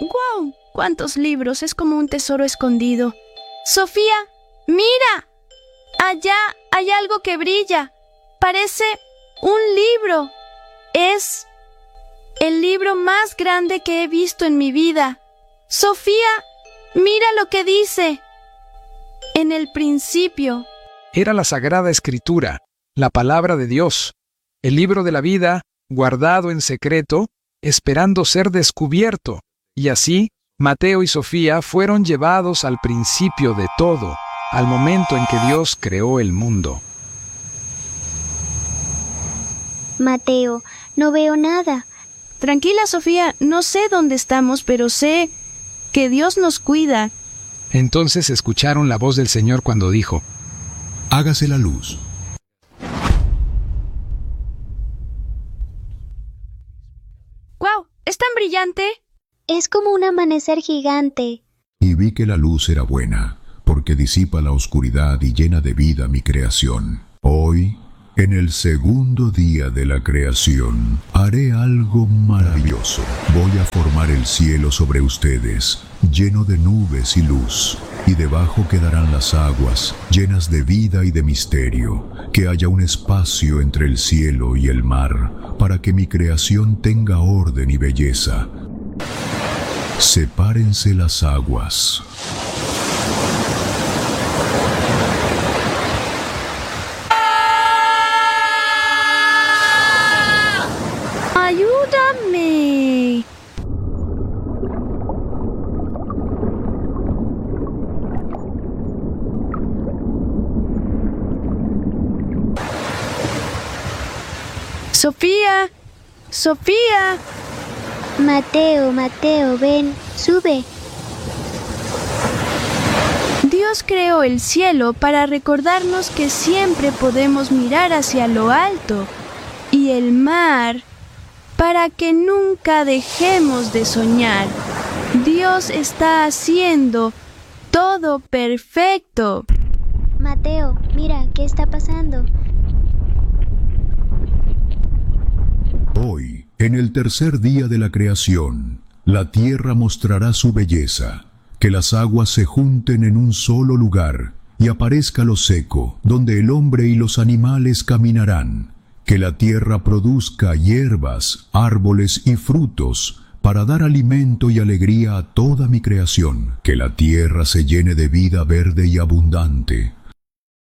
¡Wow! ¡Cuántos libros! Es como un tesoro escondido. ¡Sofía! ¡Mira! Allá hay algo que brilla. Parece un libro. Es el libro más grande que he visto en mi vida. Sofía, mira lo que dice. En el principio. Era la Sagrada Escritura, la palabra de Dios, el libro de la vida, guardado en secreto, esperando ser descubierto. Y así, Mateo y Sofía fueron llevados al principio de todo, al momento en que Dios creó el mundo. Mateo, no veo nada. Tranquila, Sofía, no sé dónde estamos, pero sé que Dios nos cuida. Entonces escucharon la voz del Señor cuando dijo: Hágase la luz. ¡Guau! ¿Es tan brillante? Es como un amanecer gigante. Y vi que la luz era buena, porque disipa la oscuridad y llena de vida mi creación. Hoy, en el segundo día de la creación, haré algo maravilloso. Voy a formar el cielo sobre ustedes, lleno de nubes y luz, y debajo quedarán las aguas, llenas de vida y de misterio, que haya un espacio entre el cielo y el mar, para que mi creación tenga orden y belleza. Sepárense las aguas. ¡Ayúdame! ¡Sofía! ¡Sofía! Mateo, Mateo, ven, sube. Dios creó el cielo para recordarnos que siempre podemos mirar hacia lo alto, y el mar para que nunca dejemos de soñar. Dios está haciendo todo perfecto. Mateo, mira, ¿qué está pasando? Hoy, en el tercer día de la creación, la tierra mostrará su belleza, que las aguas se junten en un solo lugar y aparezca lo seco, donde el hombre y los animales caminarán, que la tierra produzca hierbas, árboles y frutos, para dar alimento y alegría a toda mi creación, que la tierra se llene de vida verde y abundante,